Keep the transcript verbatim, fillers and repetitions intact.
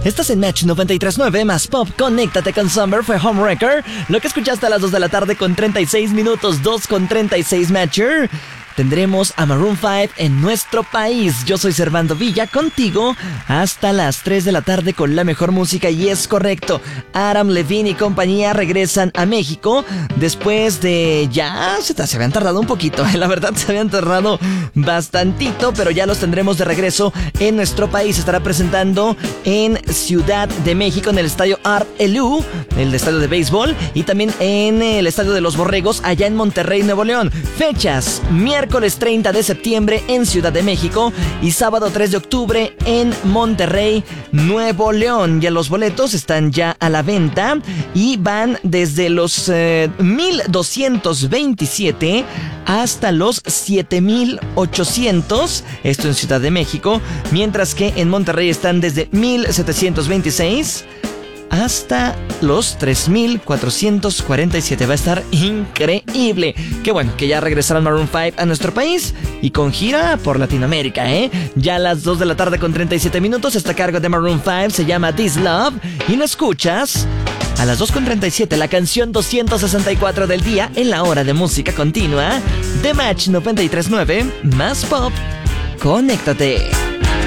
Estás en Match noventa y tres punto nueve más Pop. Conéctate con Summer, fue Homewrecker. Lo que escuchaste a las dos de la tarde con treinta y seis minutos, dos con treinta y seis Matcher. Tendremos a Maroon cinco en nuestro país. Yo soy Servando Villa, contigo hasta las tres de la tarde con la mejor música. Y es correcto, Adam Levine y compañía regresan a México después de... Ya se, se habían tardado un poquito, la verdad se habían tardado bastantito, pero ya los tendremos de regreso en nuestro país. Se estará presentando en Ciudad de México, en el estadio Art Elú, el estadio de béisbol, y también en el estadio de Los Borregos, allá en Monterrey, Nuevo León. Fechas: miércoles treinta de septiembre en Ciudad de México y sábado tres de octubre en Monterrey, Nuevo León. Ya los boletos están ya a la venta y van desde los eh, mil doscientos veintisiete hasta los siete mil ochocientos, esto en Ciudad de México, mientras que en Monterrey están desde mil setecientos veintiséis hasta los tres mil cuatrocientos cuarenta y siete. Va a estar increíble. Qué bueno que ya regresaron Maroon cinco a nuestro país y con gira por Latinoamérica, ¿eh? Ya a las dos de la tarde con treinta y siete minutos está a cargo de Maroon cinco, se llama This Love y lo escuchas a las dos con treinta y siete, la canción doscientos sesenta y cuatro del día en la hora de música continua de Match noventa y tres punto nueve más Pop. Conéctate.